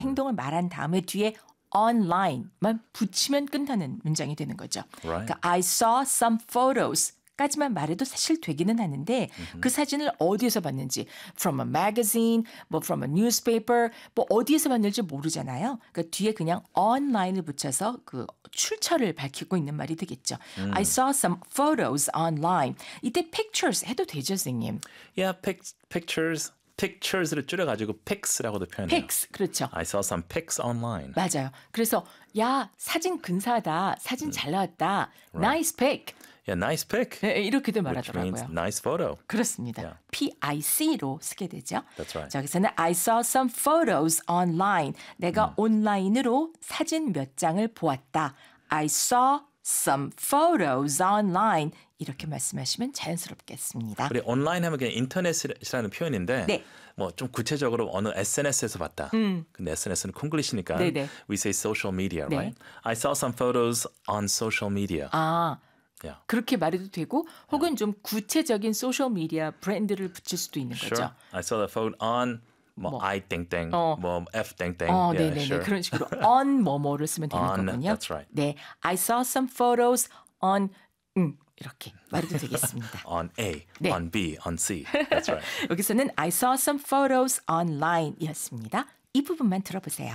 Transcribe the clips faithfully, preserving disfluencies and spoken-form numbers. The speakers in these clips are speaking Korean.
행동을 말한 다음에 뒤에 online만 붙이면 끝나는 문장이 되는 거죠. Right. 그러니까 I saw some photos 까지만 말해도 사실 되기는 하는데 그 사진을 어디에서 봤는지 from a magazine, 뭐 from a newspaper, 뭐 어디에서 봤는지 모르잖아요. 그러니까 뒤에 그냥 online을 붙여서 그 출처를 밝히고 있는 말이 되겠죠. 음. I saw some photos online. 이때 pictures 해도 되죠, 선생님. Yeah, pic, pictures. pictures를 줄여가지고 pics라고도 표현해요. pics, 그렇죠. I saw some pics online. 맞아요. 그래서 야, 사진 근사하다. 사진 잘 나왔다. Nice pic. Yeah, nice pic. 네, 이렇게도 Which means 말하더라고요. nice photo. 그렇습니다. Yeah. 피아이씨로 쓰게 되죠. That's right. 자, 여기서는 I saw some photos online. 내가 온라인으로 사진 몇 장을 보았다. I saw some photos online. 이렇게 말씀하시면 자연스럽겠습니다. 우리 온라인 하면 그냥 인터넷이라는 표현인데 네. 뭐 좀 구체적으로 어느 에스엔에스에서 봤다. 음. 근데 에스엔에스는 콩글리시니까 네네. we say social media, 네. right? I saw some photos on social media. 아, Yeah. 그렇게 말해도 되고 혹은 좀 구체적인 소셜 미디어 브랜드를 붙일 수도 있는 Sure. 거죠. I saw the photo on 뭐, 뭐. I 땡땡, 어. 뭐 F 땡땡. 어, yeah, 네네네. sure. 그런 식으로 on 뭐뭐를 쓰면 되는 On, 거군요. that's right. 네, I saw some photos on 음, 이렇게 말해도 되겠습니다. On A, 네. on B, on C. That's right. 여기서는 I saw some photos online이었습니다. 이 부분만 들어보세요.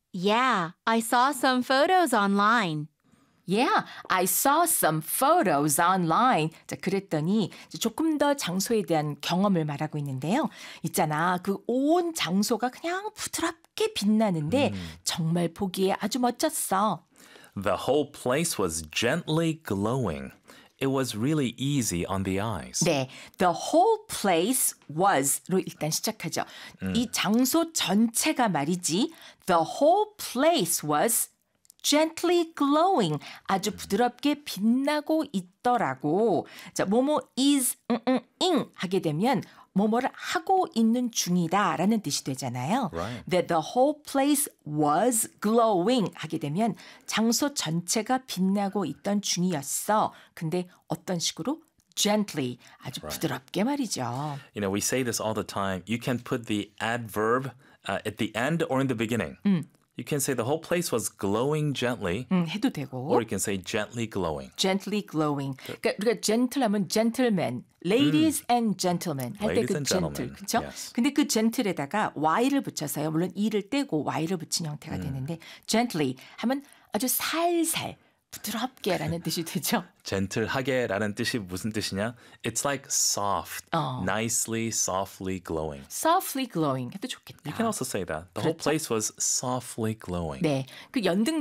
Yeah, I saw some photos online. Yeah, I saw some photos online. 자, 그랬더니 조금 더 장소에 대한 경험을 말하고 있는데요. 있잖아, 그 온 장소가 그냥 부드럽게 빛나는데 정말 보기에 아주 멋졌어. The whole place was gently glowing. It was really easy on the eyes. 네, the whole place was로 일단 시작하죠. 이 장소 전체가 말이지. The whole place was gently glowing. 아주 부드럽게 빛나고 있더라고. 자, 뭐뭐 is 응, 응, ing 하게 되면 뭐뭐를 하고 있는 중이다라는 뜻이 되잖아요. Right. That the whole place was glowing 하게 되면 장소 전체가 빛나고 있던 중이었어. 근데 어떤 식으로? Gently, 아주 부드럽게 말이죠. You know, we say this all the time. You can put the adverb uh, at the end or in the beginning. You can say the whole place was glowing gently, 음, 해도 되고. or you can say gently glowing. gently glowing. 그러니까 우리가 gentle 하면 gentleman, ladies and gentlemen 할 때 Ladies 그 and gentle, gentlemen, 그렇죠? yes. 근데 그 gentle에다가 y를 붙여서요. 물론 e를 떼고 y를 붙인 형태가 되는데 gently 하면 아주 살살 부드럽게라는 뜻이 되죠. 젠틀하게라는 뜻이 무슨 뜻이냐? It's like soft, 어. nicely, softly glowing. softly glowing 해도 좋겠다. You can also say that. The whole 그렇죠. place was softly glowing. 네, 그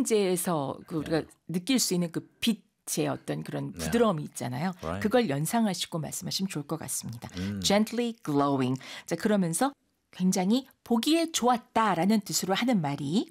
연등제에서 그 우리가 느낄 수 있는 그 빛의 어떤 그런 부드러움이 있잖아요. Right. 그걸 연상하시고 말씀하시면 좋을 것 같습니다. Gently glowing. 자, 그러면서 굉장히 보기에 좋았다라는 뜻으로 하는 말이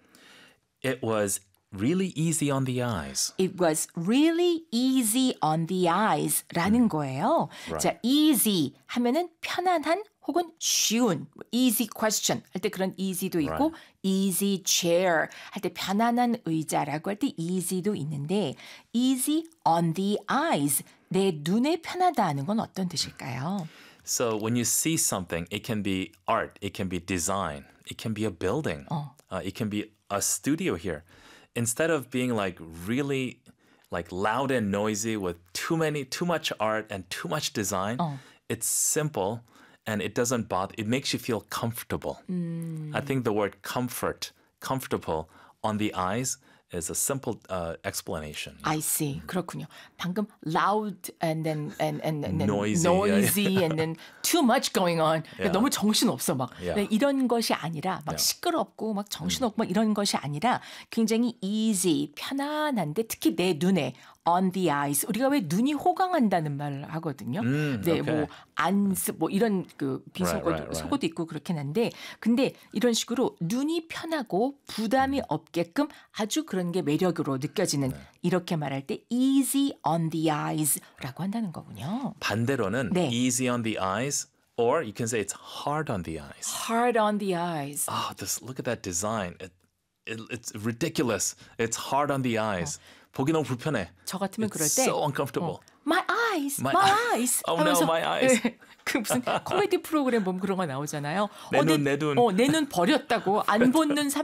It was really easy on the eyes. It was really easy on the eyes라는 거예요. Right. 자, easy 하면은 편안한 혹은 쉬운 easy question 할 때 그런 easy도 있고 Right. easy chair 할 때 편안한 의자라고 할 때 easy도 있는데 easy on the eyes 내 눈에 편하다는 건 어떤 뜻일까요? So when you see something, it can be art, it can be design, it can be a building, 어. uh, it can be a studio here. Instead of being like really like loud and noisy with too many, too much art and too much design, 어. it's simple and it doesn't bother. It makes you feel comfortable. I think the word comfort, comfortable on the eyes is a simple uh, explanation. I see. 그렇군요. 방금 loud and then and and, and then Noisy. noisy and then too much going on. Yeah. 너무 정신 없어 막 Yeah. 이런 것이 아니라 막 Yeah. 시끄럽고 막 정신 없고 막 이런 것이 아니라 굉장히 easy 편안한데 특히 내 눈에 on the eyes 우리가 왜 눈이 호강한다는 말을 하거든요. 음, 네, okay. 뭐 안스 뭐 이런 그 비속어도 Right, right, right. 속어도 있고 그렇긴 한데 근데 이런 식으로 눈이 편하고 부담이 없게끔 아주 그런 게 매력으로 느껴지는 이렇게 말할 때 easy on the eyes라고 한다는 거군요. 반대로는 네. easy on the eyes, or you can say it's hard on the eyes. hard on the eyes. Oh, this look at that design. It, it, it's ridiculous. It's hard on the eyes. 보기 너무 불편해. 저 같으면 It's 그럴 때 so uncomfortable. 어, my eyes, My my, eye- eyes. Oh, no, my eyes. 예, 그 무슨 코미디 프로그램 보면 그런 거 나오잖아요. 내 어, 눈, 내 눈. 어, 내 눈 버렸다고 안 본 눈